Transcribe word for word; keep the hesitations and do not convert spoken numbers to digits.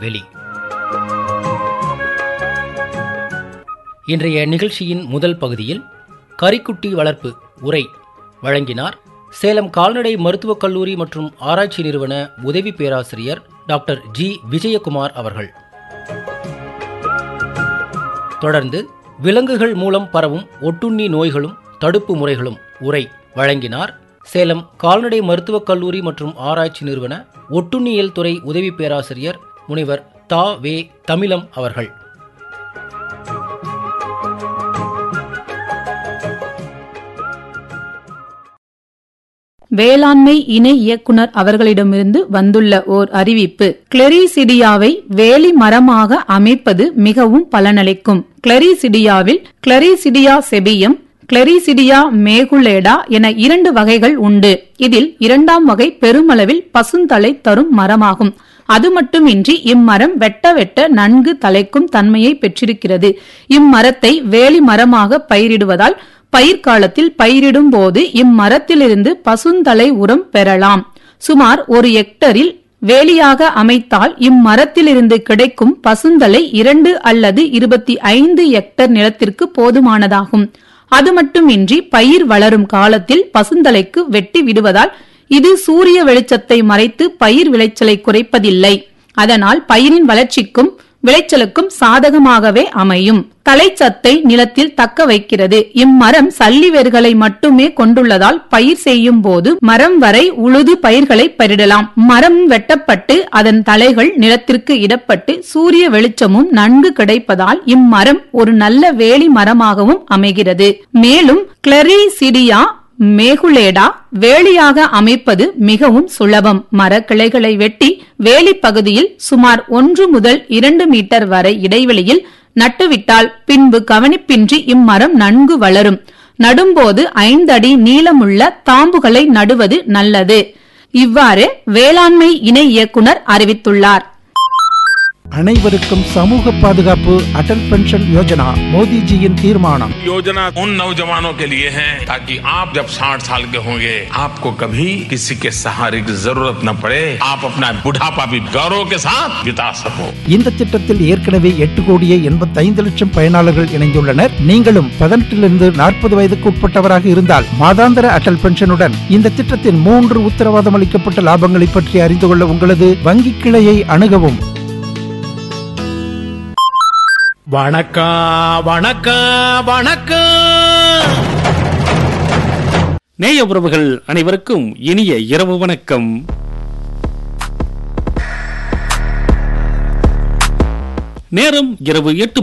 வெளி. இன்றைய நிகழ்ச்சியின் முதல் பகுதியில் கரிக்குட்டி வளர்ப்பு உரை வழங்கினார் சேலம் கால்நடை மருத்துவக் கல்லூரி மற்றும் ஆராய்ச்சி நிறுவன உதவி பேராசிரியர் டாக்டர் ஜி விஜயகுமார் அவர்கள். தொடர்ந்து விலங்குகள் மூலம் பரவும் ஒட்டுண்ணி நோய்களும் தடுப்பு முறைகளும் உரை வழங்கினார் சேலம் கால்நடை மருத்துவக் கல்லூரி மற்றும் ஆராய்ச்சி நிறுவன ஒட்டுண்ணியல் துறை உதவி பேராசிரியர் முனைவர் தா வே தமிழம் அவர்கள். வேளாண்மை இணை இயக்குனர் அவர்களிடமிருந்து வந்துள்ள ஓர் அறிவிப்பு. கிளரிசிடியாவை வேலி மரமாக அமைப்பது மிகவும் பலனளிக்கும். கிளரிசிடியாவில் கிளரிசிடியா செபியம், கிளரிசிடியா மேகுலேடா என இரண்டு வகைகள் உண்டு. இதில் இரண்டாம் வகை பெருமளவில் பசுந்தலை தரும் மரமாகும். அது மட்டுமின்றி இம்மரம் வெட்ட வெட்ட நன்கு தலைக்கும் தன்மையை பெற்றிருக்கிறது. இம்மரத்தை வேலி மரமாக பயிரிடுவதால் பயிர்காலத்தில் பயிரிடும் போது இம்மரத்திலிருந்து பசுந்தலை உரம் பெறலாம். சுமார் ஒரு ஹெக்டரில் வேலியாக அமைத்தால் இம்மரத்திலிருந்து கிடைக்கும் பசுந்தலை இரண்டு அல்லது இருபத்தி ஐந்து ஹெக்டர் நிலத்திற்கு போதுமானதாகும். அது மட்டுமின்றி பயிர் வளரும் காலத்தில் பசுந்தலைக்கு வெட்டி விடுவதால் இது சூரிய வெளிச்சத்தை மறைத்து பயிர் விளைச்சலை குறைப்பதில்லை. அதனால் பயிரின் வளர்ச்சிக்கும் விளைச்சலுக்கும் சாதகமாகவே அமையும். தலைச்சத்தை நிலத்தில் தக்க வைக்கிறது. இம்மரம் சல்லி வேர்களை மட்டுமே கொண்டுள்ளதால் பயிர் செய்யும் போது மரம் வரை உழுது பயிர்களை பயிரிடலாம். மரம் வெட்டப்பட்டு அதன் தலைகள் நிலத்திற்கு இடப்பட்டு சூரிய வெளிச்சமும் நன்கு கிடைப்பதால் இம்மரம் ஒரு நல்ல வேலி மரமாகவும் அமைகிறது. மேலும் கிளரிசிடியா மேகுலேடா வேலியாக அமைப்பது மிகவும் சுலபம். மரக்கிளைகளை வெட்டி வேலி பகுதியில் சுமார் ஒன்று முதல் இரண்டு மீட்டர் வரை இடைவெளியில் நட்டுவிட்டால் பின்பு கவனிப்பின்றி இம்மரம் நன்கு வளரும். நடும்போது ஐந்து அடி நீளமுள்ள தாம்புகளை நடுவது நல்லது. இவ்வாறு வேளாண்மை இணை இயக்குனர் அறிவித்துள்ளார். அனைவருக்கும் சமூக பாதுகாப்பு அடல் பென்ஷன் யோஜனா மோடிஜியின் தீர்மானம். योजना उन नौजवानों के लिए है ताकि आप जब साठ साल के होंगे आपको कभी किसी के सहारे की जरूरत न पड़े, आप अपना बुढ़ापा भी गौरव के साथ बिता सको. இந்த திட்டத்தில் ஏற்கனவே எட்டு கோடியே எண்பத்தி ஐந்து லட்சம் பயனாளர்கள் இணைந்துள்ளனர். நீங்களும் பதினெட்டிலிருந்து நாற்பது வயதுக்கு உட்பட்டவராக இருந்தால் மாதாந்திர அடல் பென்ஷனுடன் இந்த திட்டத்தின் மூன்று உத்தரவாதம் அளிக்கப்பட்ட லாபங்களை பற்றி அறிந்து கொள்ள உங்களது வங்கி கிளையை அணுகவும். வணக்கம் வணக்கம் வணக்கம் நேய உறவுகள் அனைவருக்கும் இனிய இரவு வணக்கம். நேரம் இரவு எட்டு